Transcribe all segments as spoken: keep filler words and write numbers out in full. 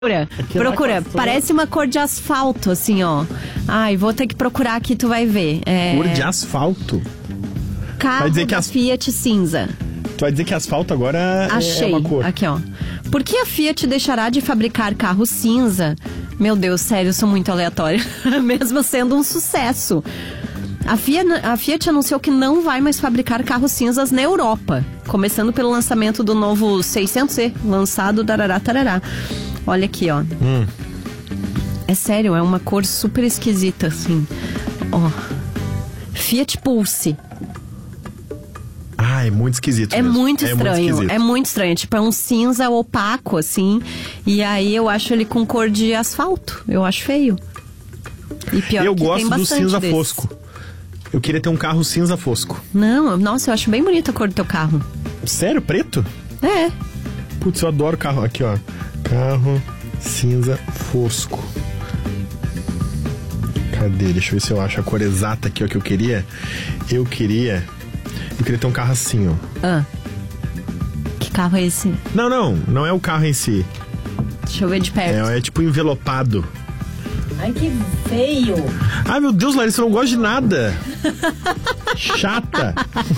Procura, procura. Parece uma cor de asfalto, assim, ó. Ai, vou ter que procurar aqui, tu vai ver. É... Cor de asfalto? Carro vai dizer que da as... Fiat cinza. Tu vai dizer que asfalto agora Achei. é uma cor. Aqui, ó. Por que a Fiat deixará de fabricar carro cinza? Meu Deus, sério, eu sou muito aleatória. Mesmo sendo um sucesso. A Fiat, a Fiat anunciou que não vai mais fabricar carros cinzas na Europa. Começando pelo lançamento do novo seiscentos E, lançado darará, tarará. Olha aqui, ó. Hum. É sério, é uma cor super esquisita, assim. Ó. Fiat Pulse. Ah, é muito esquisito É mesmo. muito estranho, é muito é muito estranho. Tipo, é um cinza opaco, assim. E aí eu acho ele com cor de asfalto. Eu acho feio. E pior eu que gosto tem do bastante cinza desses. fosco. Eu queria ter um carro cinza fosco. Não, nossa, eu acho bem bonita a cor do teu carro. Sério? Preto? É. Putz, eu adoro carro. Aqui, ó. Carro cinza fosco. Cadê? Deixa eu ver se eu acho a cor exata aqui, ó, que eu queria. Eu queria... Eu queria ter um carro assim, ó. Ah. Que carro é esse? Não, não. Não é o carro em si. Deixa eu ver de perto. É, é tipo envelopado. Ai, que feio. Ai, meu Deus, Larissa, eu não gosto de nada. Chata.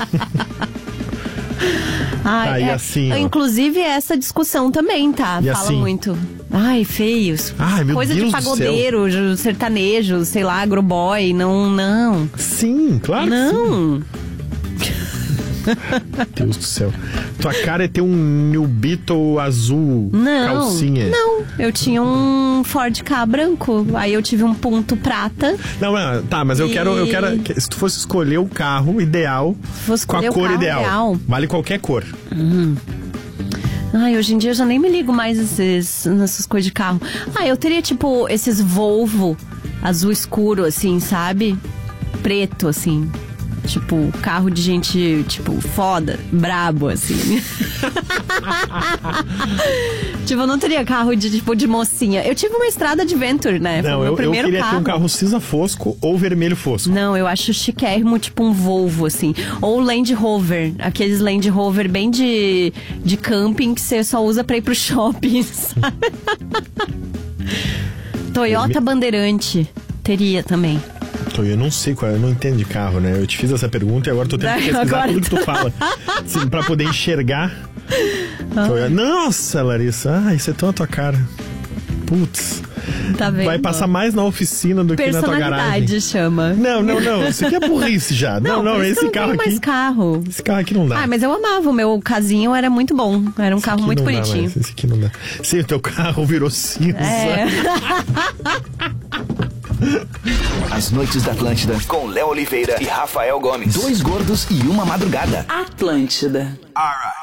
Ai, Aí é, assim, ó. inclusive essa discussão também, tá? E Fala assim? muito. Ai, feios. Ai, meu Coisa Deus de do pagodeiro, sertanejo, sei lá, agroboy. Não, não. Sim, claro que sim. Não. Deus do céu. Tua cara é ter um New Beetle azul, Não, calcinha. não. Eu tinha um Ford Ka branco. Aí eu tive um ponto prata. Não, não, tá, mas eu E- quero, eu quero. que- Se tu fosse escolher o carro ideal, fosse com a escolher o cor carro ideal, ideal. vale qualquer cor. Ai, hoje em dia eu já nem me ligo mais esses, nessas coisas de carro. Ah, eu teria, tipo, esses Volvo azul escuro, assim, sabe? Preto, assim. Tipo, carro de gente, tipo, foda, brabo, assim. Tipo, eu não teria carro de, tipo, de mocinha. Eu tive uma Estrada Adventure, né? Foi o Não, meu eu, eu primeiro queria carro. ter um carro cinza fosco ou vermelho fosco. Não, eu acho chiquérrimo, tipo um Volvo, assim. Ou Land Rover. Aqueles Land Rover bem de, de camping que você só usa pra ir pro shopping, sabe? Toyota Bandeirante. Teria também. Eu não sei qual, eu não entendo de carro, né? Eu te fiz essa pergunta e agora tô tendo que pesquisar Agora tudo que tu tá. fala. Assim, pra poder enxergar. Toyota. Nossa, Larissa, ah, isso é tão a tua cara. Putz. Tá vendo? Vai passar mais na oficina do que na tua garagem. Personalidade chama. Não, não, não. Isso aqui é burrice já. Não, não, por isso que esse eu carro não tenho aqui. mais carro. Esse carro aqui não dá. Ah, mas eu amava. O meu casinho era muito bom. Era um Esse carro aqui muito não dá bonitinho. mais, esse aqui não dá. Sim, o teu carro virou cinza. É. As Noites da Atlântida, com Léo Oliveira e Rafael Gomes. Dois gordos e uma madrugada. Atlântida. Alright.